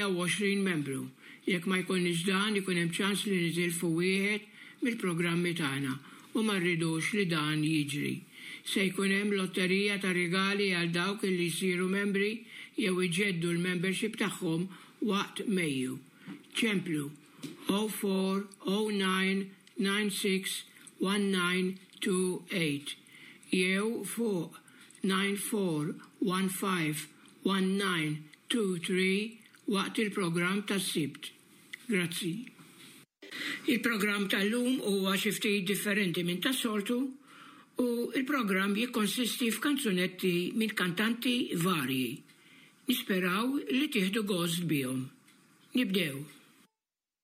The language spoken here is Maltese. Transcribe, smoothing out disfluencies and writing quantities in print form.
20 membru. Jekk ma jkunniex dan ikun hemm ċans li nitilfu wieħed mill-programmi tagħna u ma rridux li dan jiġri. Se jkun hemm lotterija ta' rigali għal dawk li jsiru membri jew iġeddu l-membership tagħhom waqt Mejju. ċemplu 0409961928 jew fuq 94151923 waqt il-programm tas-Sibt. Grazzi. Il-programm tal-lum huwa xi ftit differenti minn tas-soltu u il-programm jikkonsisti f'kanzunetti minn kantanti varji. Nisperaw li tieħdu gost bihom. Nibdew.